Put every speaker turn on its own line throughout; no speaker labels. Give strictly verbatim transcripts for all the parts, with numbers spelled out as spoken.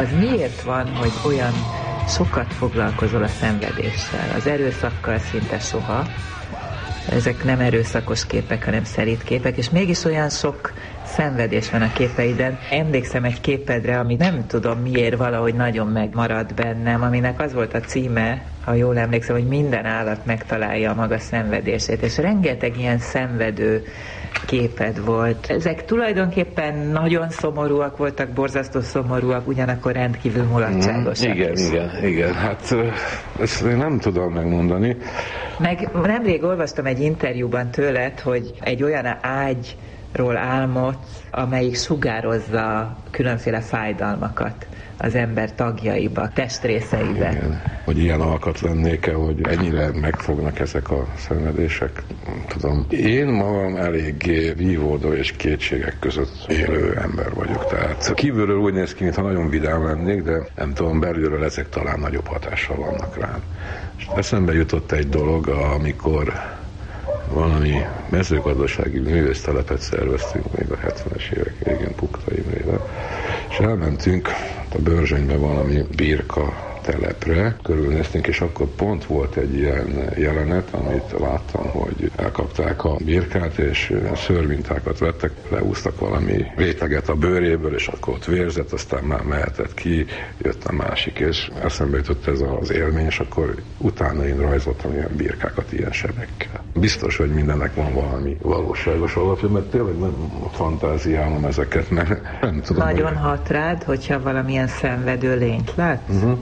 Az miért van, hogy olyan sokat foglalkozol a szenvedéssel? Az erőszakkal szinte soha. Ezek nem erőszakos képek, hanem szelíd képek, és mégis olyan sok szenvedés van a képeiden. Emlékszem egy képedre, ami nem tudom miért valahogy nagyon megmaradt bennem, aminek az volt a címe, ha jól emlékszem, hogy minden állat megtalálja a maga szenvedését, és rengeteg ilyen szenvedő képed volt. Ezek tulajdonképpen nagyon szomorúak voltak, borzasztó szomorúak, ugyanakkor rendkívül mulatságosak.
Mm, igen, igen, igen. Hát ezt én nem tudom megmondani.
Meg nemrég olvastam egy interjúban tőled, hogy egy olyan ágy ról álmodsz, amelyik sugározza különféle fájdalmakat az ember tagjaiba, testrészeibe.
Igen. Hogy ilyen alkat lennék-e, hogy ennyire megfognak ezek a szenvedések, nem tudom. Én magam eléggé vívódó és kétségek között élő ember vagyok. Tehát kívülről úgy néz ki, mintha nagyon vidám lennék, de nem tudom, belülről ezek talán nagyobb hatással vannak rám. És eszembe jutott egy dolog, amikor valami mezőgazdasági művésztelepet szerveztünk még a hetvenes évek végén Pukta Imrével, és elmentünk a Börzsönybe valami birka telepre, körülnéztünk, és akkor pont volt egy ilyen jelenet, amit láttam, hogy elkapták a birkát, és szőrmintákat vettek, leúztak valami réteget a bőréből, és akkor ott vérzett, aztán már mehetett ki, jött a másik, és eszembe jutott ez az élmény, és akkor utána én rajzoltam ilyen birkákat ilyen sebekkel. Biztos, hogy mindennek van valami valóságos alapja, mert tényleg nem fantáziálom ezeket, mert nem tudom.
Nagyon hogy... hat rád, hogyha valamilyen szenvedő lényt látsz? Uh-huh.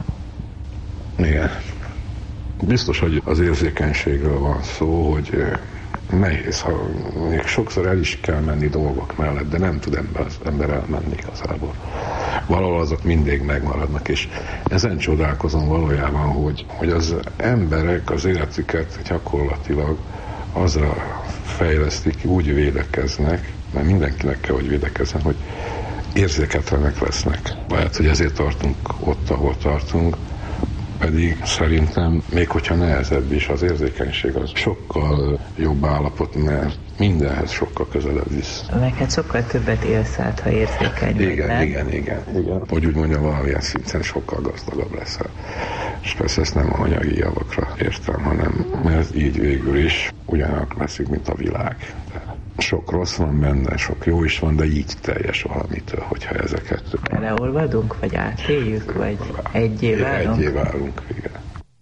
Igen. Biztos, hogy az érzékenységről van szó, hogy nehéz, ha még sokszor el is kell menni dolgok mellett, de nem tud ember, az ember elmenni igazából. Valahol azok mindig megmaradnak, és ezen csodálkozom valójában, hogy, hogy az emberek az életüket gyakorlatilag azra fejlesztik, úgy védekeznek, mert mindenkinek kell, hogy védekezzen, hogy érzéketlenek lesznek. Lehet, hogy ezért tartunk ott, ahol tartunk, pedig szerintem, még hogyha nehezebb is, az érzékenység az sokkal jobb állapot, mert mindenhez sokkal közelebb visz.
Meg hát sokkal többet élsz át, ha érzékeny vagy,
igen,
nem?
Igen, igen, igen. Hogy úgy mondjam, valamilyen szinten sokkal gazdagabb leszel. És persze ezt nem anyagi javakra értem, hanem mert így végül is ugyanak leszünk, mint a világ. De sok rossz van benne, sok jó is van, de így teljes valamitől, hogyha ezeket...
Beleolvadunk, vagy átéljük, vagy egyé válunk?
Egyé válunk, igen.